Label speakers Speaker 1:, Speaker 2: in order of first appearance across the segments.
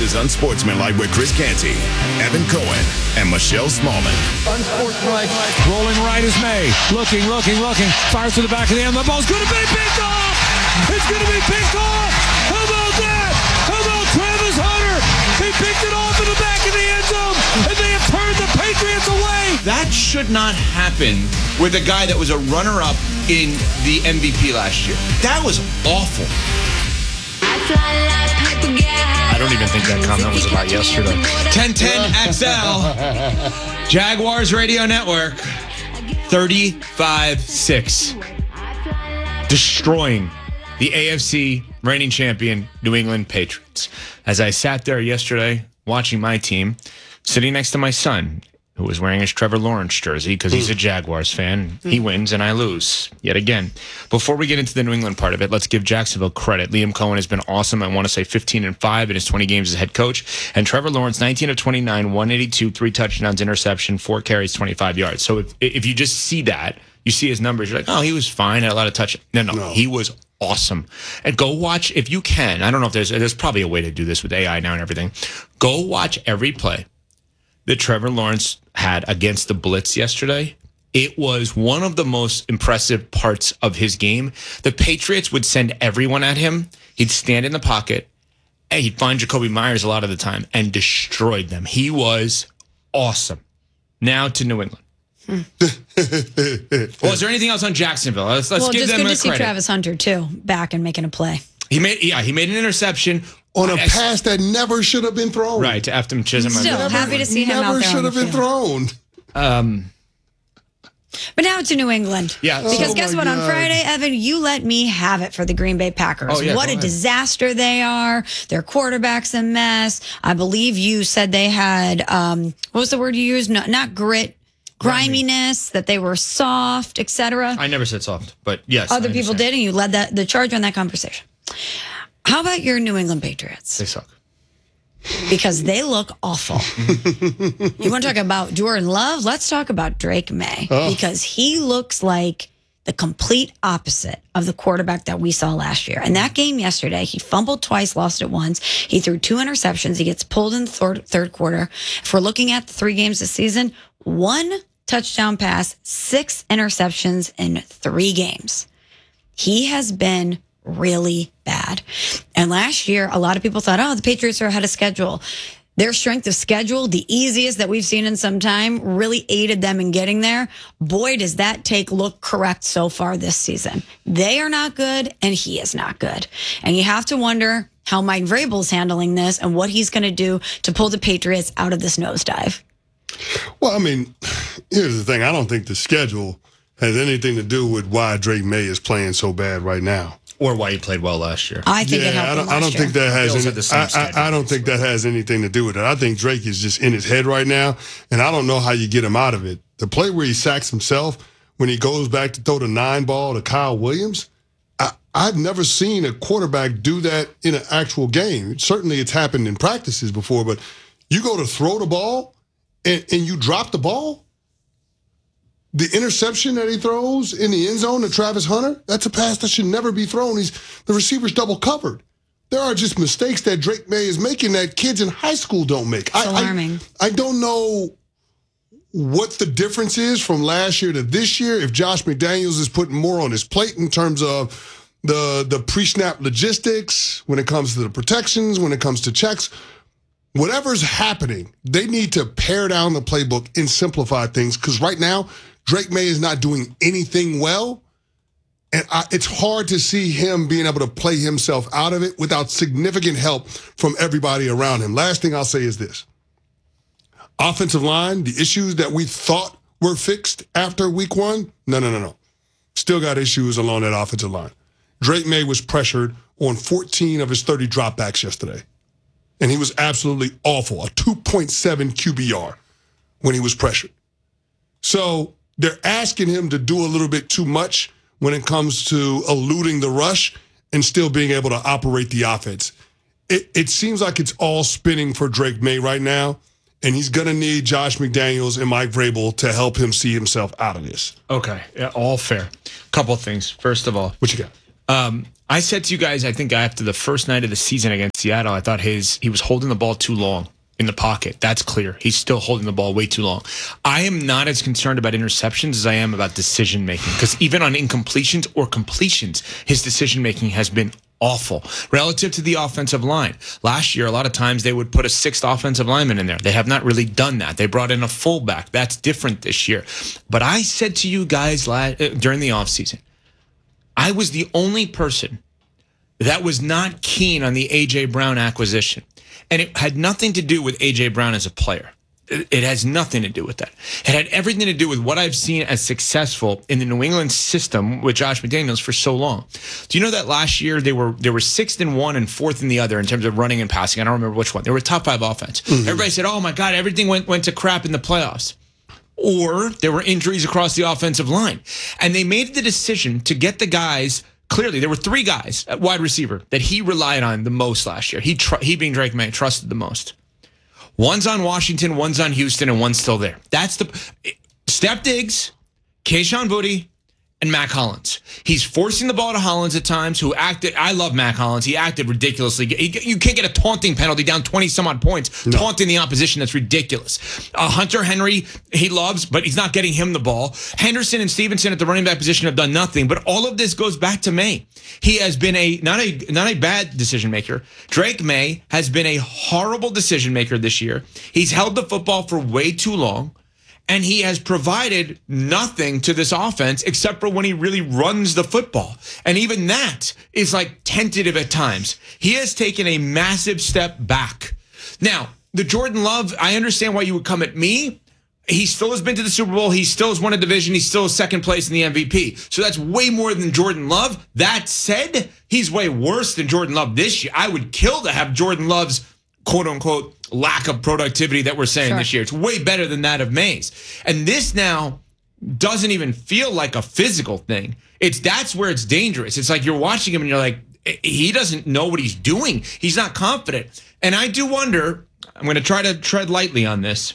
Speaker 1: This is Unsportsmanlike with Chris Canty, Evan Cohen, and Michelle Smallman.
Speaker 2: Unsportsmanlike. Rolling right is May. Looking. Fires to the back of the end. The ball's going to be picked off. It's going to be picked off. How about that? How about Travis Hunter? He picked it off in the back of the end zone, and they have turned the Patriots away.
Speaker 3: That should not happen with a guy that was a runner-up in the MVP last year. That was awful.
Speaker 4: I don't even think that comment was about yesterday.
Speaker 3: 1010XL. Jaguars Radio Network. 35-6. Destroying the AFC reigning champion New England Patriots. As I sat there yesterday watching my team, sitting next to my son, who was wearing his Trevor Lawrence jersey because he's a Jaguars fan. He wins and I lose yet again. Before we get into the New England part of it, let's give Jacksonville credit. Liam Cohen has been awesome. I want to say 15-5 in his 20 games as head coach. And Trevor Lawrence, 19 of 29, 182, 3 touchdowns, interception, 4 carries, 25 yards. So if you just see that, you see his numbers, you're like, oh, he was fine, had a lot of touch. No, he was awesome. And go watch, if you can, I don't know if there's probably a way to do this with AI now and everything. Go watch every play that Trevor Lawrence had against the Blitz yesterday. It was one of the most impressive parts of his game. The Patriots would send everyone at him. He'd stand in the pocket, and he'd find Jacoby Myers a lot of the time and destroyed them. He was awesome. Now to New England. Well, is there anything else on Jacksonville? Let's give them a credit.
Speaker 5: Well, just good to see Travis Hunter, too, back and making a play.
Speaker 3: He made an interception.
Speaker 6: On a pass that never should have been thrown.
Speaker 3: Right, to Efton Chisholm.
Speaker 5: Still, happy to see him out there.
Speaker 6: Never should have been thrown.
Speaker 5: But now to New England.
Speaker 3: Yeah.
Speaker 5: Because guess what? On Friday, Evan, you let me have it for the Green Bay Packers.
Speaker 3: Oh, yeah,
Speaker 5: what a disaster they are. Their quarterback's a mess. I believe you said they had, what was the word you used? No, not grit. Griminess, that they were soft, etc.
Speaker 3: I never said soft, but yes.
Speaker 5: Other people did, and you led the charge on that conversation. How about your New England Patriots?
Speaker 3: They suck.
Speaker 5: Because they look awful. You want to talk about Jordan Love? Let's talk about Drake May. Because he looks like the complete opposite of the quarterback that we saw last year. In that game yesterday, he fumbled twice, lost it once. He threw 2 interceptions. He gets pulled in the third quarter. If we're looking at the 3 games this season, 1 touchdown pass, 6 interceptions in 3 games. He has been really bad. And last year, a lot of people thought, the Patriots are ahead of schedule. Their strength of schedule, the easiest that we've seen in some time, really aided them in getting there. Boy, does that take look correct so far this season. They are not good, and he is not good. And you have to wonder how Mike Vrabel's handling this and what he's going to do to pull the Patriots out of this nosedive.
Speaker 6: Well, I mean, here's the thing. I don't think the schedule has anything to do with why Drake May is playing so bad right now.
Speaker 3: Or why he played well last year.
Speaker 5: I think it helped him last year.
Speaker 6: I don't think that has anything to do with it. I think Drake is just in his head right now, and I don't know how you get him out of it. The play where he sacks himself when he goes back to throw the 9 ball to Kyle Williams, I've never seen a quarterback do that in an actual game. Certainly it's happened in practices before, but you go to throw the ball and you drop the ball. The interception that he throws in the end zone to Travis Hunter, that's a pass that should never be thrown. The receiver's double covered. There are just mistakes that Drake May is making that kids in high school don't make.
Speaker 5: It's alarming.
Speaker 6: I don't know what the difference is from last year to this year, if Josh McDaniels is putting more on his plate in terms of the pre-snap logistics, when it comes to the protections, when it comes to checks. Whatever's happening, they need to pare down the playbook and simplify things, because right now, Drake May is not doing anything well, and it's hard to see him being able to play himself out of it without significant help from everybody around him. Last thing I'll say is this. Offensive line, the issues that we thought were fixed after week 1, no. Still got issues along that offensive line. Drake May was pressured on 14 of his 30 dropbacks yesterday, and he was absolutely awful, a 2.7 QBR when he was pressured. So they're asking him to do a little bit too much when it comes to eluding the rush and still being able to operate the offense. It seems like it's all spinning for Drake May right now, and he's going to need Josh McDaniels and Mike Vrabel to help him see himself out of this.
Speaker 3: Okay, yeah, all fair. Couple of things. First of all,
Speaker 6: what you got?
Speaker 3: I said to you guys, I think after the first night of the season against Seattle, I thought he was holding the ball too long in the pocket. That's clear. He's still holding the ball way too long. I am not as concerned about interceptions as I am about decision making, because even on incompletions or completions, his decision making has been awful relative to the offensive line. Last year, a lot of times they would put a sixth offensive lineman in there. They have not really done that. They brought in a fullback. That's different this year. But I said to you guys during the offseason, I was the only person that was not keen on the A.J. Brown acquisition. And it had nothing to do with A.J. Brown as a player. It has nothing to do with that. It had everything to do with what I've seen as successful in the New England system with Josh McDaniels for so long. Do you know that last year they were 6th in one and 4th in the other in terms of running and passing? I don't remember which one. They were top 5 offense. Everybody said, oh my God, everything went to crap in the playoffs. Or there were injuries across the offensive line. And they made the decision to get the guys. Clearly, there were 3 guys at wide receiver that he relied on the most last year. He being Drake May, trusted the most. One's on Washington, one's on Houston, and one's still there. That's Steph Diggs, Kayshon Boutte, and Mac Hollins. He's forcing the ball to Hollins at times, who acted. I love Mac Hollins. He acted ridiculously. You can't get a taunting penalty down 20-some-odd points, taunting the opposition. That's ridiculous. Hunter Henry, he loves, but he's not getting him the ball. Henderson and Stevenson at the running back position have done nothing, but all of this goes back to May. He has been not a bad decision maker. Drake May has been a horrible decision maker this year. He's held the football for way too long. And he has provided nothing to this offense except for when he really runs the football. And even that is like tentative at times. He has taken a massive step back. Now, the Jordan Love, I understand why you would come at me. He still has been to the Super Bowl. He still has won a division. He's still second place in the MVP. So that's way more than Jordan Love. That said, he's way worse than Jordan Love this year. I would kill to have Jordan Love's quote-unquote lack of productivity that we're saying this year. It's way better than that of Mays. And this now doesn't even feel like a physical thing. That's where it's dangerous. It's like you're watching him and you're like, he doesn't know what he's doing. He's not confident. And I do wonder, I'm going to try to tread lightly on this.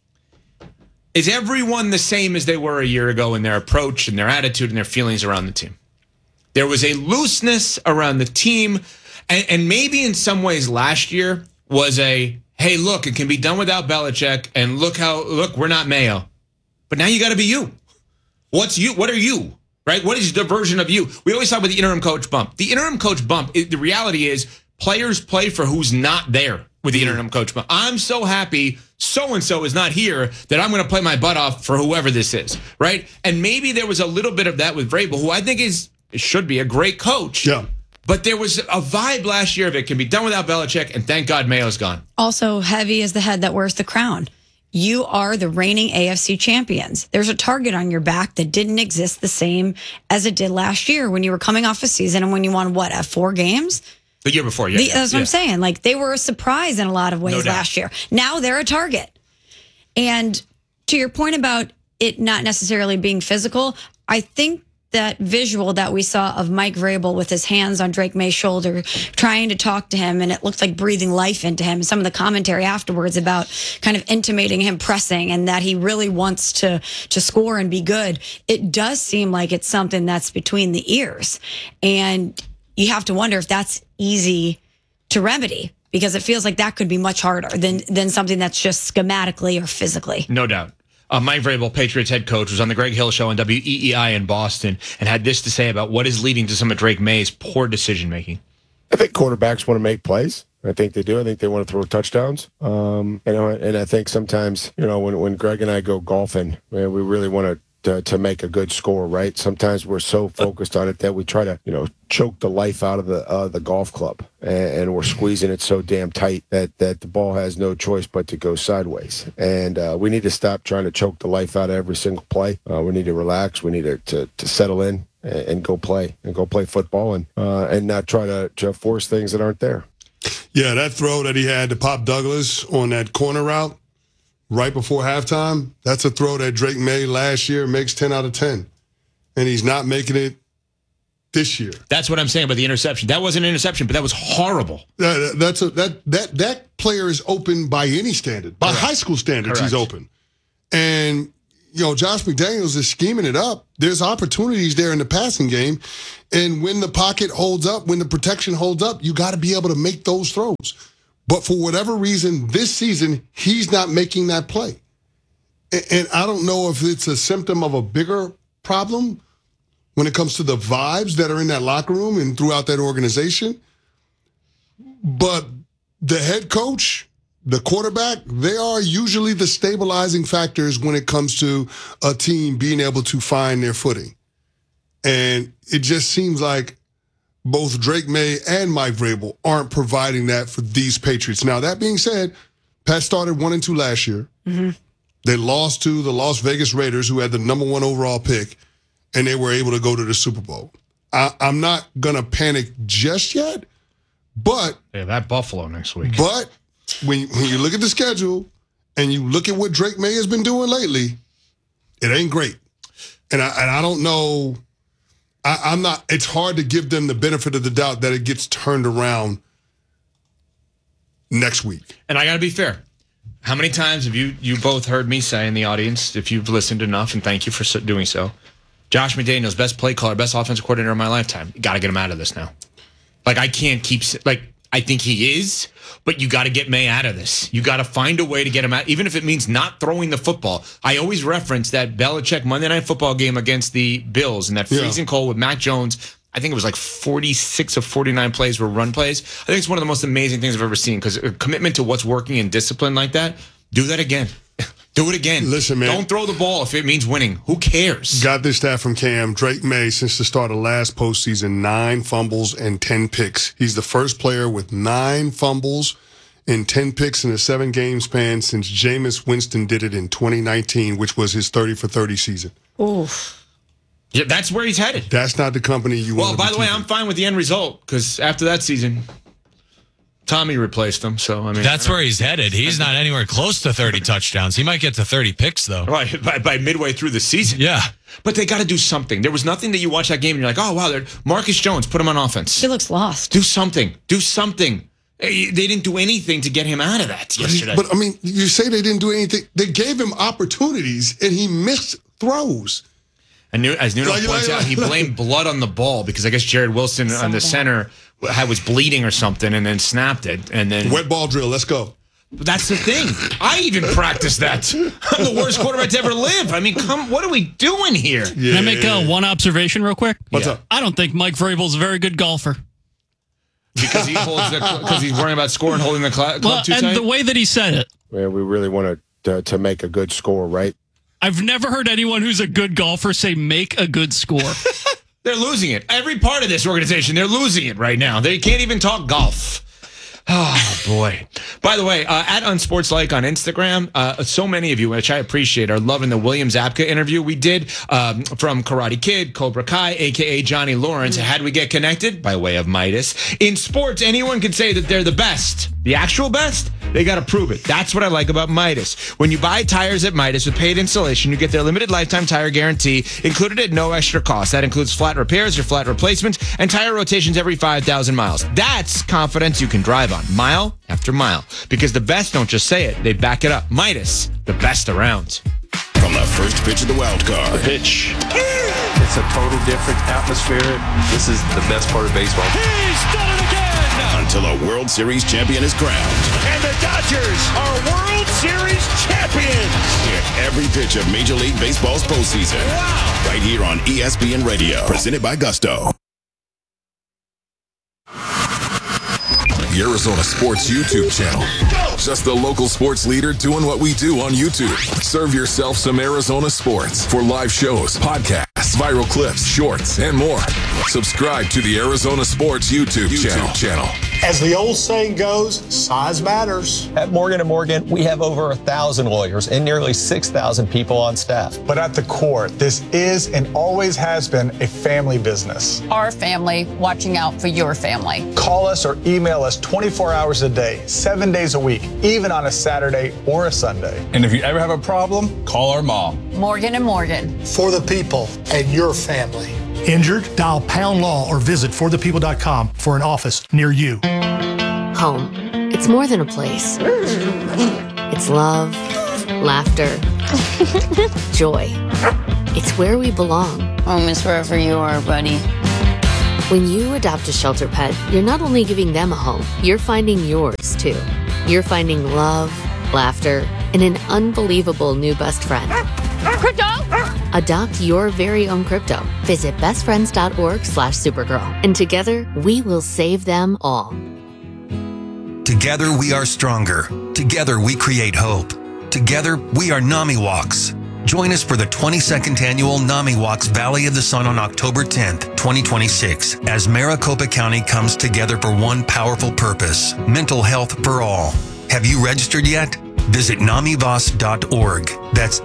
Speaker 3: Is everyone the same as they were a year ago in their approach and their attitude and their feelings around the team? There was a looseness around the team. And maybe in some ways last year was hey, look, it can be done without Belichick, and look, we're not Mayo. But now you got to be you. What's you? What are you? Right? What is the version of you? We always talk about the interim coach bump. The interim coach bump, the reality is players play for who's not there with the interim coach bump. I'm so happy so-and-so is not here that I'm going to play my butt off for whoever this is, right? And maybe there was a little bit of that with Vrabel, who I think should be a great coach.
Speaker 6: Yeah.
Speaker 3: But there was a vibe last year of it can be done without Belichick, and thank God Mayo's gone. Also, heavy is the head that wears the crown. You are the reigning AFC champions. There's a target on your back that didn't exist the same as it did last year when you were coming off a season and when you won, 4 games? The year before, yeah. That's what I'm saying. Like, they were a surprise in a lot of ways last year. Now they're a target. And to your point about it not necessarily being physical, I think that visual that we saw of Mike Vrabel with his hands on Drake May's shoulder, trying to talk to him, and it looked like breathing life into him. Some of the commentary afterwards about kind of intimating him pressing and that he really wants to score and be good. It does seem like it's something that's between the ears. And you have to wonder if that's easy to remedy, because it feels like that could be much harder than something that's just schematically or physically. No doubt. Mike Vrabel, Patriots head coach, was on the Greg Hill Show on WEEI in Boston and had this to say about what is leading to some of Drake May's poor decision-making.
Speaker 7: I think quarterbacks want to make plays. I think they do. I think they want to throw touchdowns. And I think sometimes, when Greg and I go golfing, we really want to make a good score, right? Sometimes we're so focused on it that we try to, choke the life out of the golf club, and we're squeezing it so damn tight that the ball has no choice but to go sideways. And we need to stop trying to choke the life out of every single play. We need to relax. We need to settle in and go play football and not try to force things that aren't there.
Speaker 6: Yeah, that throw that he had to Pop Douglas on that corner route right before halftime, that's a throw that Drake made last year, makes 10 out of 10. And he's not making it this year. That's what I'm saying about the interception. That wasn't an interception, but that was horrible. That player is open by any standard. By high school standards, he's open. And, Josh McDaniels is scheming it up. There's opportunities there in the passing game. And when the pocket holds up, when the protection holds up, you got to be able to make those throws. But for whatever reason, this season, he's not making that play. And I don't know if it's a symptom of a bigger problem when it comes to the vibes that are in that locker room and throughout that organization. But the head coach, the quarterback, they are usually the stabilizing factors when it comes to a team being able to find their footing. And it just seems like both Drake May and Mike Vrabel aren't providing that for these Patriots. Now, that being said, Pat started 1-2 last year. Mm-hmm. They lost to the Las Vegas Raiders, who had the number 1 overall pick, and they were able to go to the Super Bowl. I'm not going to panic just yet, but...
Speaker 3: Yeah, that Buffalo next week.
Speaker 6: But when you look at the schedule and you look at what Drake May has been doing lately, it ain't great. And I don't know... I'm not. It's hard to give them the benefit of the doubt that it gets turned around next week.
Speaker 3: And I got to be fair. How many times have you both heard me say in the audience, if you've listened enough, and thank you for doing so, Josh McDaniels, best play caller, best offensive coordinator of my lifetime. You got to get him out of this now. Like, I can't keep, like, I think he is, but you got to get May out of this. You got to find a way to get him out, even if it means not throwing the football. I always reference that Belichick Monday Night Football game against the Bills and that freezing cold with Mac Jones. I think it was like 46 of 49 plays were run plays. I think it's one of the most amazing things I've ever seen, because a commitment to what's working and discipline like that, do that again. Do it again.
Speaker 6: Listen, man.
Speaker 3: Don't throw the ball if it means winning. Who cares?
Speaker 6: Got this stat from Cam. Drake May, since the start of last postseason, 9 fumbles and 10 picks. He's the first player with 9 fumbles and 10 picks in a 7-game span since Jameis Winston did it in 2019, which was his 30 for 30 season.
Speaker 5: Oof.
Speaker 3: Yeah, that's where he's headed.
Speaker 6: That's not the company you want to be.
Speaker 3: Well, by the way, I'm fine with the end result, because after that season, Tommy replaced him, so I mean...
Speaker 2: That's where he's headed. He's not anywhere close to 30 touchdowns. He might get to 30 picks, though.
Speaker 3: Right, by midway through the season.
Speaker 2: Yeah.
Speaker 3: But they got to do something. There was nothing that you watch that game and you're like, oh, wow, Marcus Jones, put him on offense.
Speaker 5: He looks lost.
Speaker 3: Do something. Do something. They didn't do anything to get him out of that yesterday.
Speaker 6: But, I mean, you say they didn't do anything. They gave him opportunities, and he missed throws.
Speaker 3: And as Nuno points out, he blamed blood on the ball, because I guess Jared Wilson on the center was bleeding or something and then snapped it. And then
Speaker 6: wet ball drill, let's go.
Speaker 3: That's the thing. I even practiced that. I'm the worst quarterback to ever live. I mean, what are we doing here?
Speaker 8: Yeah. Can I make one observation real quick?
Speaker 6: What's up?
Speaker 8: I don't think Mike Vrabel's a very good golfer.
Speaker 3: Because he's worrying about scoring, holding the club too tight?
Speaker 8: And the way that he said it.
Speaker 7: Yeah, we really want to make a good score, right?
Speaker 8: I've never heard anyone who's a good golfer say make a good score.
Speaker 3: They're losing it. Every part of this organization, they're losing it right now. They can't even talk golf. Oh, boy. By the way, at Unsportslike on Instagram, so many of you, which I appreciate, are loving the William Zabka interview we did from Karate Kid, Cobra Kai, a.k.a. Johnny Lawrence. How'd we get connected? By way of Midas. In sports, anyone can say that they're the best. The actual best? They got to prove it. That's what I like about Midas. When you buy tires at Midas with paid installation, you get their limited lifetime tire guarantee included at no extra cost. That includes flat repairs or flat replacements and tire rotations every 5,000 miles. That's confidence you can drive on, mile after mile. Because the best don't just say it, they back it up. Midas, the best around.
Speaker 1: From the first pitch of the wild card.
Speaker 9: Pitch. It's a total different atmosphere. This is the best part of baseball.
Speaker 2: He's done it again!
Speaker 1: Until a World Series champion is crowned.
Speaker 2: And the Dodgers are World Series champions!
Speaker 1: Hear every pitch of Major League Baseball's postseason.
Speaker 2: Wow!
Speaker 1: Right here on ESPN Radio. Presented by Gusto. The Arizona Sports YouTube channel. Just the local sports leader doing what we do on YouTube. Serve yourself some Arizona sports for live shows, podcasts, viral clips, shorts, and more. Subscribe to the Arizona Sports YouTube channel.
Speaker 10: As the old saying goes, size matters.
Speaker 11: At Morgan & Morgan, we have over 1,000 lawyers and nearly 6,000 people on staff.
Speaker 10: But at the core, this is and always has been a family business.
Speaker 12: Our family watching out for your family.
Speaker 10: Call us or email us 24 hours a day, 7 days a week, even on a Saturday or a Sunday.
Speaker 13: And if you ever have a problem, call our mom.
Speaker 12: Morgan & Morgan.
Speaker 10: For the people and your family. Injured? Dial Pound Law or visit forthepeople.com for an office near you.
Speaker 14: Home. It's more than a place. It's love, laughter, joy. It's where we belong.
Speaker 15: Home is wherever you are, buddy.
Speaker 14: When you adopt a shelter pet, you're not only giving them a home, you're finding yours too. You're finding love, laughter, and an unbelievable new best friend.
Speaker 15: Crypto!
Speaker 14: Adopt your very own crypto. Visit bestfriends.org/Supergirl. And together, we will save them all.
Speaker 16: Together we are stronger. Together we create hope. Together we are NAMI Walks. Join us for the 22nd annual NAMI Walks Valley of the Sun on October 10th, 2026, as Maricopa County comes together for one powerful purpose: mental health for all. Have you registered yet? Visit NAMIVOS.org. That's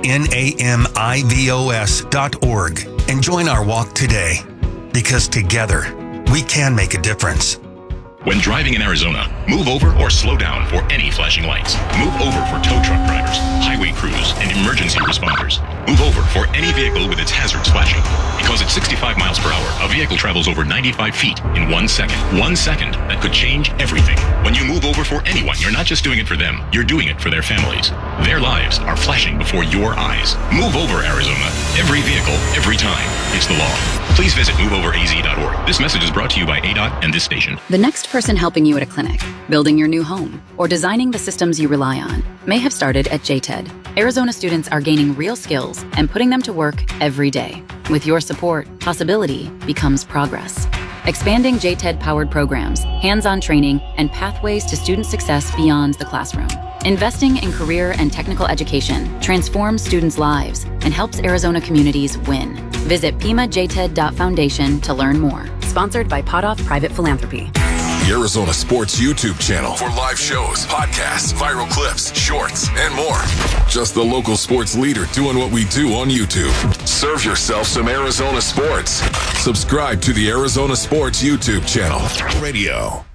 Speaker 16: NAMIVOS.org. And join our walk today. Because together, we can make a difference.
Speaker 17: When driving in Arizona, move over or slow down for any flashing lights. Move over for tow truck drivers, highway crews, and emergency responders. Move over for any vehicle with its hazards flashing. Because at 65 miles per hour, a vehicle travels over 95 feet in 1 second. 1 second that could change everything. When you move over for anyone, you're not just doing it for them, you're doing it for their families. Their lives are flashing before your eyes. Move over, Arizona. Every vehicle, every time. It's the law. Please visit moveoveraz.org. This message is brought to you by ADOT and this station.
Speaker 18: The next person helping you at a clinic, building your new home, or designing the systems you rely on may have started at JTED. Arizona students are gaining real skills and putting them to work every day. With your support, possibility becomes progress. Expanding JTED-powered programs, hands-on training, and pathways to student success beyond the classroom. Investing in career and technical education transforms students' lives and helps Arizona communities win. Visit PIMAJTED.Foundation to learn more. Sponsored by Potoff Private Philanthropy.
Speaker 1: The Arizona Sports YouTube channel for live shows, podcasts, viral clips, shorts, and more. Just the local sports leader doing what we do on YouTube. Serve yourself some Arizona sports. Subscribe to the Arizona Sports YouTube channel. Radio.